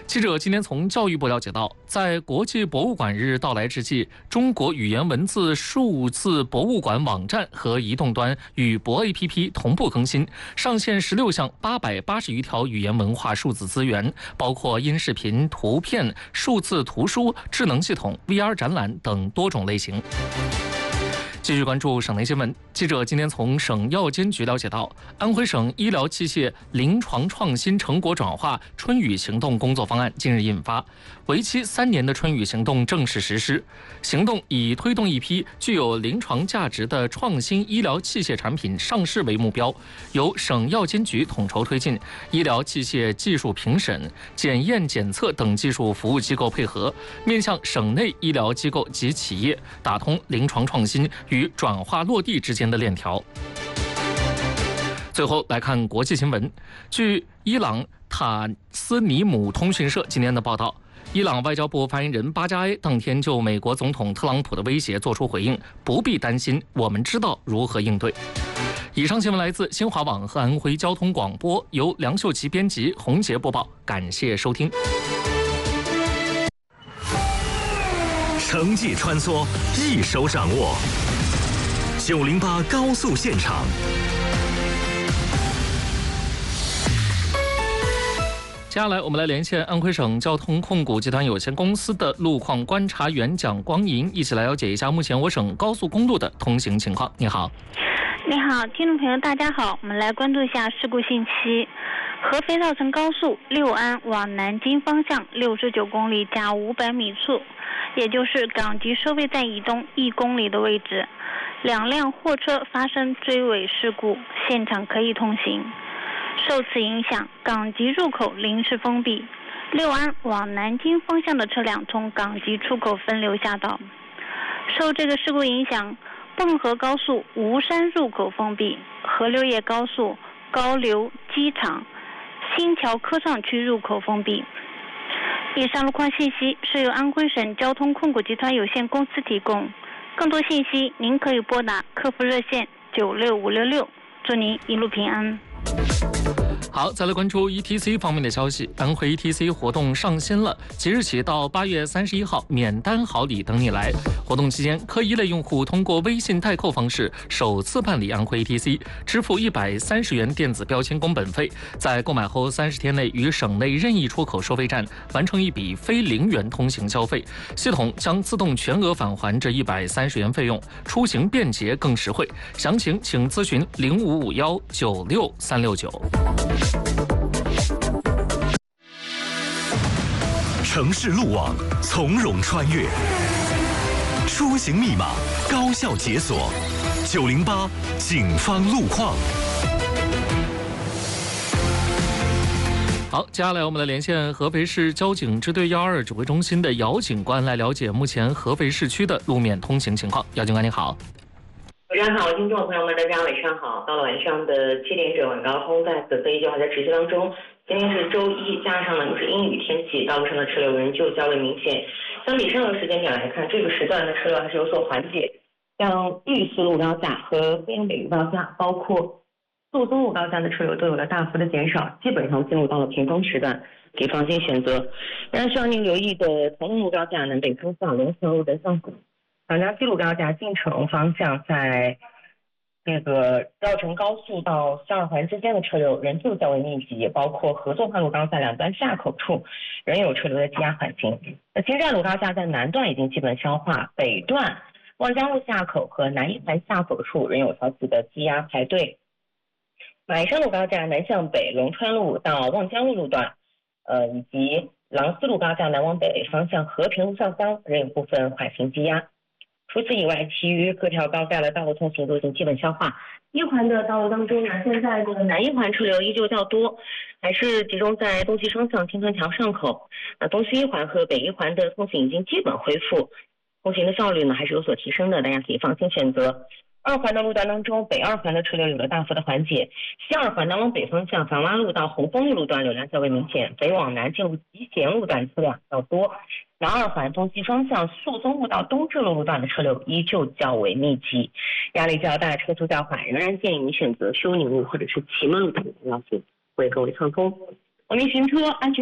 记者今天从教育部了解到，在国际博物馆日到来之际，中国语言文字数字博物馆网站和移动端与博 APP 同步更新，上线16项880余条语言文化数字资源，包括音视频、图片、数字图书、智能系统、VR 展览等多种类型。继续关注省内新闻。记者今天从省药监局了解到，安徽省医疗器械临床创新成果转化春雨行动工作方案近日印发，为期3年的春雨行动正式实施。行动以推动一批具有临床价值的创新医疗器械产品上市为目标，由省药监局统筹推进，医疗器械技术评审、检验检测等技术服务机构配合，面向省内医疗机构及企业，打通临床创新与转化落地之间的链条。最后来看国际新闻，据伊朗塔斯尼姆通讯社今天的报道，伊朗外交部发言人巴加埃当天就美国总统特朗普的威胁作出回应，不必担心，我们知道如何应对。以上新闻来自新华网和安徽交通广播，由梁秀琪编辑，洪杰播报，感谢收听。 城际穿梭，一手掌握。908高速现场。 接下来我们来连线安徽省交通控股集团有限公司的路况观察员蒋光银，一起来了解一下目前我省高速公路的通行情况。你好。 你好，听众朋友大家好，我们来关注一下事故信息。合肥绕城高速六安往南京方向69公里加500米处，也就是港吉收费站以东1公里的位置，2辆货车发生追尾事故，现场可以通行。受此影响，港吉入口临时封闭，六安往南京方向的车辆从港吉出口分流下道。受这个事故影响，蚌河高速吴山入口封闭，河流叶高速高流机场新桥科创区入口封闭。以上路况信息是由安徽省交通控股集团有限公司提供，更多信息您可以拨打客服热线96566，祝您一路平安。 好，再来关注 ETC 方面的消息。安徽 ETC 活动上新了，即日起到8月31号，免单好礼等你来。活动期间，科一类用户通过微信代扣方式首次办理安徽 ETC， 支付130元电子标签工本费，在购买后30天内于省内任意出口收费站完成一笔非0元通行消费，系统将自动全额返还这130元费用，出行便捷更实惠。详情请咨询0551963669。 城市路网从容穿越，出行密码高效解锁。908警方路况。 好，接下来我们来连线合肥市交警支队122指挥中心的姚警官，来了解目前合肥市区的路面通行情况。姚警官你好。 晚上好，听众朋友们，大家晚上好。到了晚上的7点整，晚高峰在此刻依旧还在持续当中。今天是周一，加上呢又是阴雨天气，道路上的车流仍旧较为明显。相比上个时间点来看，这个时段的车流还是有所缓解。像玉寺路高架和边北路高架，包括杜松路高架的车流都有了大幅的减少，基本上进入到了平峰时段，可以放心选择。当然需要您留意的，同路高架南北方向龙泉路的向北。长江西路高架进城方向，在这个绕城高速到西二环之间的车流仍旧较为密集，也包括合作化路高架两端下口处仍有车流的积压缓行。秦寨路高架在南段已经基本消化，北段望江路下口和南一环下口处仍有小许的积压排队。马鞍山路高架南向北龙川路到望江路路段，以及廊思路高架南往北方向和平路上方仍有部分缓行积压。除此以外，其余各条高架的道路通行都已经基本消化。一环的道路当中呢，现在的南一环车流依旧较多，还是集中在东西双向青川桥上口。东西一环和北一环的通行已经基本恢复，通行的效率呢还是有所提升的，大家可以放心选择。二环的路段当中，北二环的车流有了大幅的缓解，西二环南往北方向樊洼路到红枫路路段流量较为明显，北往南进入集贤路段车辆较多。南二环东西双向树松路到东至路路段的车流依旧较为密集，压力较大，车速较缓，仍然建议你选择休宁路或者是祁门路等要素，为各位畅通。我们行车安全